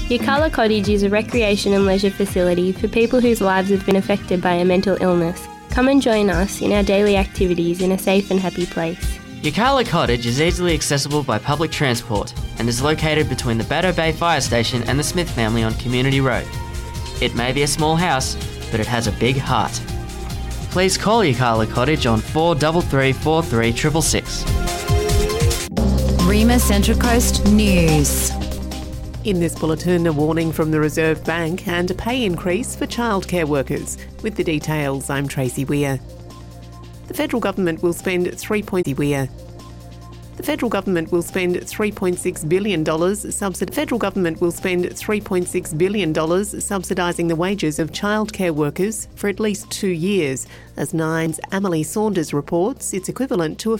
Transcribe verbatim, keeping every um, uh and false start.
Yirrkala Cottage is a recreation and leisure facility for people whose lives have been affected by a mental illness. Come and join us in our daily activities in a safe and happy place. Yirrkala Cottage is easily accessible by public transport and is located between the Baddo Bay Fire Station and the Smith family on Community Road. It may be a small house, but it has a big heart. Please call Yirrkala Cottage on four three three four three six six six. Rima Central Coast News. In this bulletin, a warning from the Reserve Bank and a pay increase for childcare workers. With the details, I'm Tracy Weir. The federal government will spend three point Weir. The federal government will spend three point six billion dollars subsid- federal government will spend three point six billion dollars subsidising the wages of childcare workers for at least two years. As Nine's Emily Saunders reports, it's equivalent to a